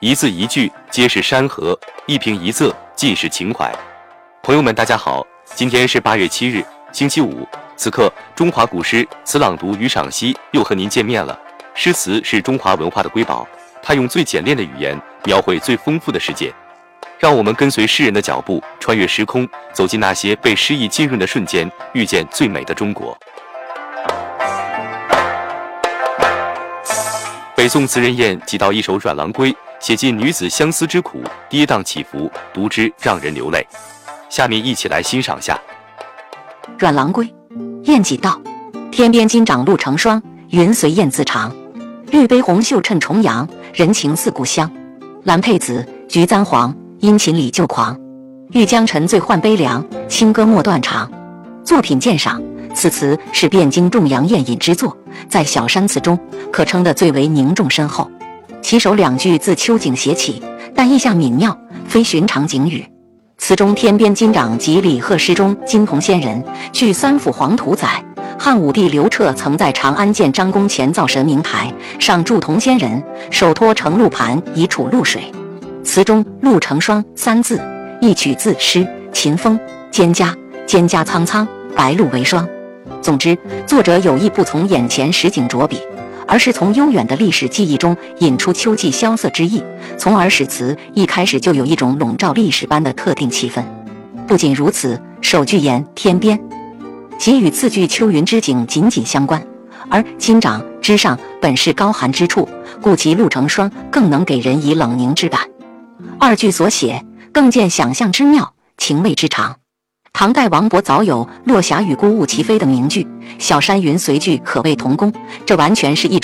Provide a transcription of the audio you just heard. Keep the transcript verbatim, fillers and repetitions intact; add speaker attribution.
Speaker 1: 一字一句皆是山河，一平一色尽是情怀。朋友们，大家好，今天是八月七日，星期五。此刻，中华古诗词朗读与赏析又和您见面了。诗词是中华文化的瑰宝，它用最简练的语言描绘最丰富的世界。让我们跟随诗人的脚步，穿越时空，走进那些被诗意浸润的瞬间，遇见最美的中国。北宋词人晏几道一首《阮郎归》，写尽女子相思之苦，跌宕起伏，读之让人流泪。下面一起来欣赏下
Speaker 2: 《阮郎归》。晏几道：天边金掌露成霜，云随雁自长。绿杯红袖衬重阳，人情似故乡。兰佩子，菊簪黄，殷勤里旧狂。欲将沉醉换悲凉，清歌莫断肠。作品鉴赏：此词是汴京重阳宴饮之作，在小山词中可称得最为凝重深厚。其首两句自秋景写起，但意象敏妙，非寻常景语。词中天边金掌及李贺诗中金铜仙人，据三辅黄图载，汉武帝刘彻曾在长安建张宫前造神明台，上铸铜仙人，手托盛露盘以储露水。词中露成霜三字，亦取自诗《秦风》蒹葭，蒹葭苍苍，白露为霜。总之，作者有意不从眼前实景着笔，而是从悠远的历史记忆中引出秋季萧瑟之意，从而使词一开始就有一种笼罩历史般的特定气氛。不仅如此，首句言天边，即与次句秋云之景紧紧相关，而金掌之上本是高寒之处，故其露成霜更能给人以冷凝之感。二句所写更见想象之妙，情味之长。唐代王勃早有落霞与孤鹜齐飞的名句，小山云随句可谓同工，这完全是一种